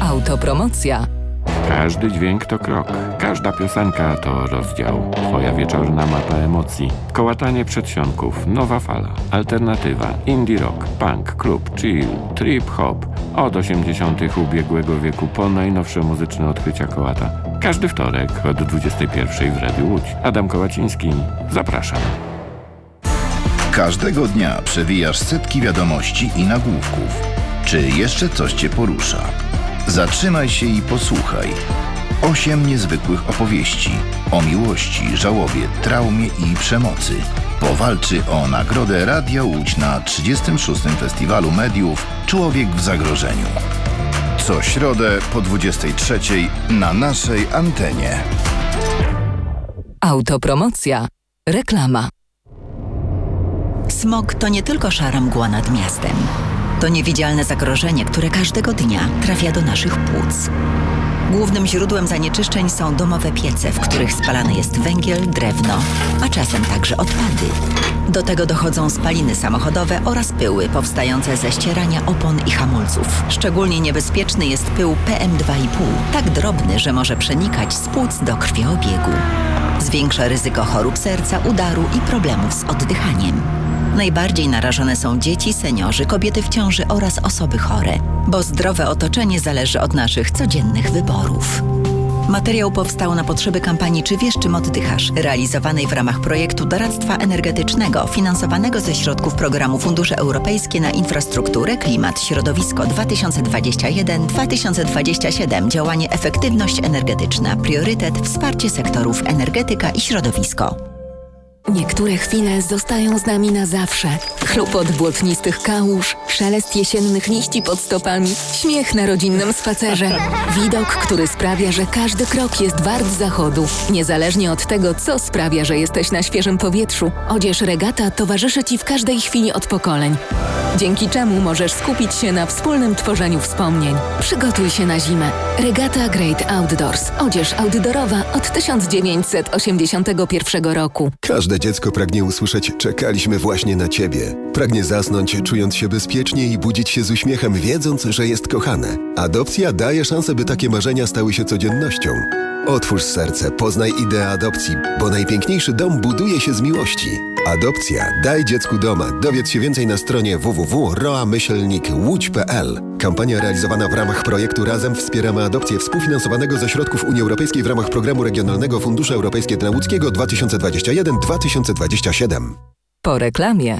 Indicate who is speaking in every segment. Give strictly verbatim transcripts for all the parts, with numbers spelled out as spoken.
Speaker 1: Autopromocja.
Speaker 2: Każdy dźwięk to krok, każda piosenka to rozdział. Twoja wieczorna mapa emocji. Kołatanie przedsionków, nowa fala, alternatywa, indie rock, punk, klub, chill, trip hop. Od osiemdziesiątych ubiegłego wieku po najnowsze muzyczne odkrycia Kołata. Każdy wtorek od dwudziestej pierwszej w Radiu Łódź. Adam Kołaciński, zapraszam.
Speaker 3: Każdego dnia przewijasz setki wiadomości i nagłówków. Czy jeszcze coś Cię porusza? Zatrzymaj się i posłuchaj. Osiem niezwykłych opowieści o miłości, żałobie, traumie i przemocy. Powalczy o nagrodę Radia Łódź na trzydziestym szóstym Festiwalu Mediów Człowiek w zagrożeniu. Co środę po dwudziestej trzeciej na naszej antenie.
Speaker 1: Autopromocja. Reklama.
Speaker 4: Smog to nie tylko szara mgła nad miastem. To niewidzialne zagrożenie, które każdego dnia trafia do naszych płuc. Głównym źródłem zanieczyszczeń są domowe piece, w których spalany jest węgiel, drewno, a czasem także odpady. Do tego dochodzą spaliny samochodowe oraz pyły powstające ze ścierania opon i hamulców. Szczególnie niebezpieczny jest pył P M dwa i pół, tak drobny, że może przenikać z płuc do krwiobiegu. Zwiększa ryzyko chorób serca, udaru i problemów z oddychaniem. Najbardziej narażone są dzieci, seniorzy, kobiety w ciąży oraz osoby chore, bo zdrowe otoczenie zależy od naszych codziennych wyborów. Materiał powstał na potrzeby kampanii Czy wiesz, czym oddychasz? Realizowanej w ramach projektu doradztwa energetycznego finansowanego ze środków programu Fundusze Europejskie na Infrastrukturę, Klimat, Środowisko dwa tysiące dwadzieścia jeden do dwa tysiące dwudziestego siódmego. Działanie Efektywność energetyczna. Priorytet Wsparcie sektorów energetyka i środowisko.
Speaker 5: Niektóre chwile zostają z nami na zawsze. Chlupot błotnistych kałuż, szelest jesiennych liści pod stopami, śmiech na rodzinnym spacerze. Widok, który sprawia, że każdy krok jest wart zachodu. Niezależnie od tego, co sprawia, że jesteś na świeżym powietrzu, odzież Regata towarzyszy Ci w każdej chwili od pokoleń. Dzięki czemu możesz skupić się na wspólnym tworzeniu wspomnień. Przygotuj się na zimę. Regata Great Outdoors. Odzież outdoorowa od tysiąc dziewięćset osiemdziesiątego pierwszego roku.
Speaker 6: Każde dziecko pragnie usłyszeć: czekaliśmy właśnie na Ciebie. Pragnie zasnąć, czując się bezpiecznie i budzić się z uśmiechem, wiedząc, że jest kochane. Adopcja daje szansę, by takie marzenia stały się codziennością. Otwórz serce, poznaj ideę adopcji, bo najpiękniejszy dom buduje się z miłości. Adopcja. Daj dziecku doma. Dowiedz się więcej na stronie w w w kropka roa myślnik łódź kropka p l. Kampania realizowana w ramach projektu Razem wspieramy adopcję, współfinansowanego ze środków Unii Europejskiej w ramach Programu Regionalnego Fundusze Europejskie dla Łódzkiego dwa tysiące dwudziesty pierwszy do dwa tysiące dwudziestego siódmego.
Speaker 1: Po reklamie.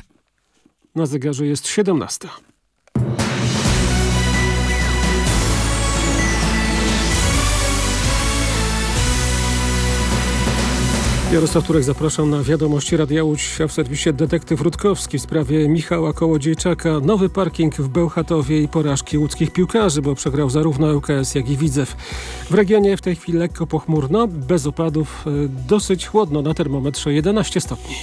Speaker 7: Na zegarze jest siedemnasta. Jarosław Turek, zapraszam na wiadomości Radia Łódź, a w serwisie detektyw Rutkowski w sprawie Michała Kołodziejczaka. Nowy parking w Bełchatowie i porażki łódzkich piłkarzy, bo przegrał zarówno L K S, jak i Widzew. W regionie w tej chwili lekko pochmurno, bez opadów, dosyć chłodno, na termometrze jedenaście stopni.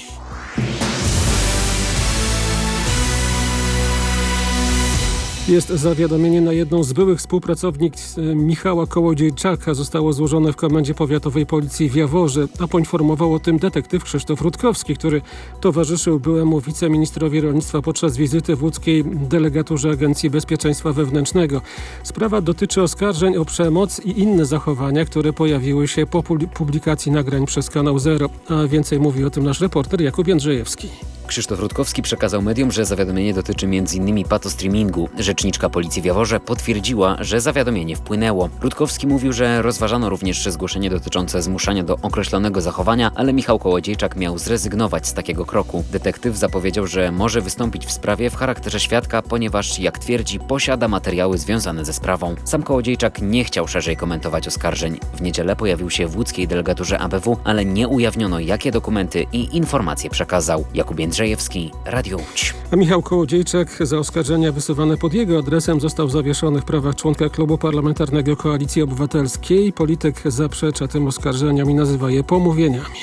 Speaker 7: Jest zawiadomienie na jedną z byłych współpracownic Michała Kołodziejczaka. Zostało złożone w Komendzie Powiatowej Policji w Jaworze, a poinformował o tym detektyw Krzysztof Rutkowski, który towarzyszył byłemu wiceministrowi rolnictwa podczas wizyty w łódzkiej delegaturze Agencji Bezpieczeństwa Wewnętrznego. Sprawa dotyczy oskarżeń o przemoc i inne zachowania, które pojawiły się po publikacji nagrań przez Kanał Zero. A więcej mówi o tym nasz reporter Jakub Jędrzejewski.
Speaker 8: Krzysztof Rutkowski przekazał mediom, że zawiadomienie dotyczy między innymi patostreamingu. Rzeczniczka Policji w Jaworze potwierdziła, że zawiadomienie wpłynęło. Rutkowski mówił, że rozważano również zgłoszenie dotyczące zmuszania do określonego zachowania, ale Michał Kołodziejczak miał zrezygnować z takiego kroku. Detektyw zapowiedział, że może wystąpić w sprawie w charakterze świadka, ponieważ, jak twierdzi, posiada materiały związane ze sprawą. Sam Kołodziejczak nie chciał szerzej komentować oskarżeń. W niedzielę pojawił się w łódzkiej delegaturze A B W, ale nie ujawniono, jakie dokumenty i informacje przekazał. Jakub Jędrzejewski, Radio Łódź.
Speaker 7: A Michał Kołodziejczak za oskarżenia wysuwane pod jego adresem został zawieszony w prawach członka Klubu Parlamentarnego Koalicji Obywatelskiej. Polityk zaprzecza tym oskarżeniom i nazywa je pomówieniami.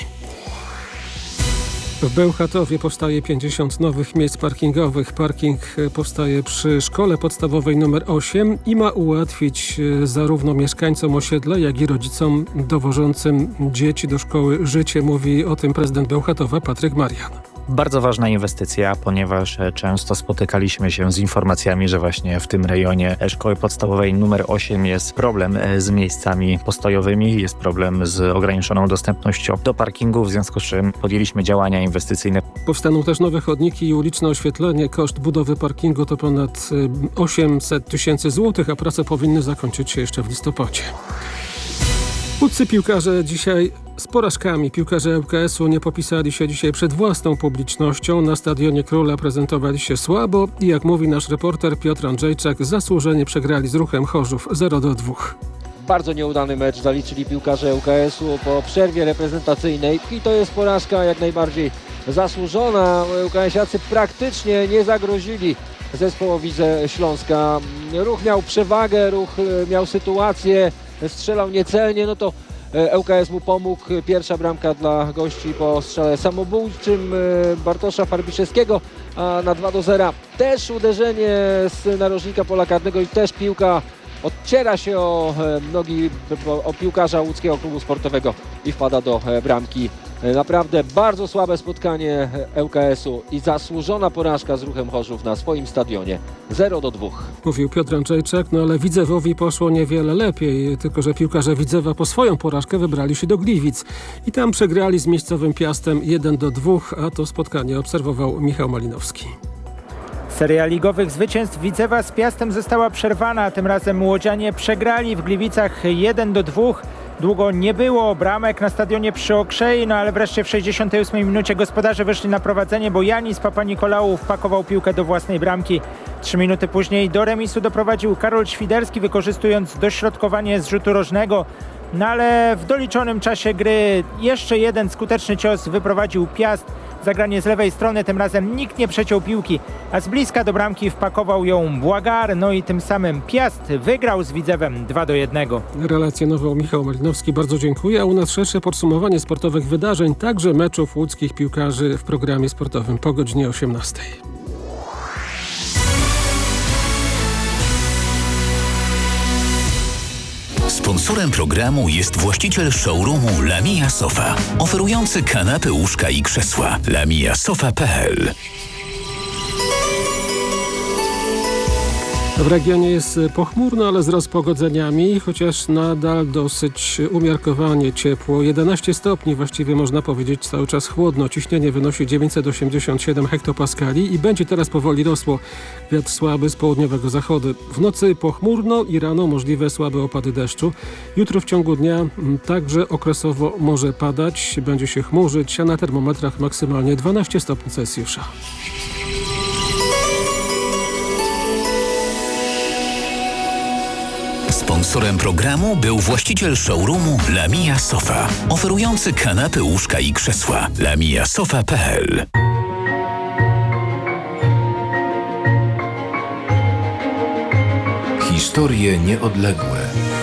Speaker 7: W Bełchatowie powstaje pięćdziesiąt nowych miejsc parkingowych. Parking powstaje przy szkole podstawowej numer osiem i ma ułatwić zarówno mieszkańcom osiedla, jak i rodzicom dowożącym dzieci do szkoły życie. Mówi o tym prezydent Bełchatowa Patryk Marian.
Speaker 9: bardzo ważna inwestycja, ponieważ często spotykaliśmy się z informacjami, że właśnie w tym rejonie szkoły podstawowej numer osiem jest problem z miejscami postojowymi, jest problem z ograniczoną dostępnością do parkingu, w związku z czym podjęliśmy działania inwestycyjne.
Speaker 7: Powstaną też nowe chodniki i uliczne oświetlenie. Koszt budowy parkingu to ponad osiemset tysięcy złotych, a prace powinny zakończyć się jeszcze w listopadzie. Łódzcy piłkarze dzisiaj z porażkami. Piłkarze L K S u nie popisali się dzisiaj przed własną publicznością. Na Stadionie Króla prezentowali się słabo i jak mówi nasz reporter Piotr Andrzejczak, zasłużenie przegrali z Ruchem Chorzów zero do dwóch.
Speaker 10: Bardzo nieudany mecz zaliczyli piłkarze L K S u po przerwie reprezentacyjnej i to jest porażka jak najbardziej zasłużona. ŁKS-iacy praktycznie nie zagrozili zespołowi ze Śląska. Ruch miał przewagę, Ruch miał sytuację, strzelał niecelnie, no to L K S mu pomógł. Pierwsza bramka dla gości po strzale samobójczym Bartosza Farbiszewskiego, a na dwa do zera też uderzenie z narożnika pola karnego i też piłka odciera się o nogi o piłkarza łódzkiego klubu sportowego i wpada do bramki. Naprawdę bardzo słabe spotkanie L K S u i zasłużona porażka z Ruchem Chorzów na swoim stadionie zero do dwóch.
Speaker 7: Mówił Piotr Andrzejczak, no ale Widzewowi poszło niewiele lepiej, tylko że piłkarze Widzewa po swoją porażkę wybrali się do Gliwic i tam przegrali z miejscowym Piastem jeden do dwóch, a to spotkanie obserwował Michał Malinowski.
Speaker 11: Seria ligowych zwycięstw Widzewa z Piastem została przerwana. Tym razem łodzianie przegrali w Gliwicach jeden do dwóch. Długo nie było bramek na stadionie przy Okrzei, no ale wreszcie w sześćdziesiątej ósmej minucie gospodarze wyszli na prowadzenie, bo Janis Papanikolaou wpakował piłkę do własnej bramki. Trzy minuty później do remisu doprowadził Karol Świderski, wykorzystując dośrodkowanie z rzutu rożnego. No ale w doliczonym czasie gry jeszcze jeden skuteczny cios wyprowadził Piast. Zagranie z lewej strony, tym razem nikt nie przeciął piłki, a z bliska do bramki wpakował ją Błagar, no i tym samym Piast wygrał z Widzewem dwa do jednego.
Speaker 7: Relacjonował Michał Malinowski, bardzo dziękuję, a u nas szersze podsumowanie sportowych wydarzeń, także meczów łódzkich piłkarzy w programie sportowym po godzinie osiemnastej.
Speaker 12: Sponsorem programu jest właściciel showroomu Lamia Sofa, oferujący kanapy, łóżka i krzesła. lamia sofa kropka p l.
Speaker 7: W regionie jest pochmurno, ale z rozpogodzeniami, chociaż nadal dosyć umiarkowanie ciepło. jedenaście stopni, właściwie można powiedzieć cały czas chłodno. Ciśnienie wynosi dziewięćset osiemdziesiąt siedem hektopaskali i będzie teraz powoli rosło. Wiatr słaby z południowego zachodu. W nocy pochmurno i rano możliwe słabe opady deszczu. Jutro w ciągu dnia także okresowo może padać, będzie się chmurzyć, a na termometrach maksymalnie dwanaście stopni Celsjusza.
Speaker 12: Sponsorem programu był właściciel showroomu Lamia Sofa, oferujący kanapy, łóżka i krzesła. lamia sofa kropka p l.
Speaker 13: Historie nieodległe.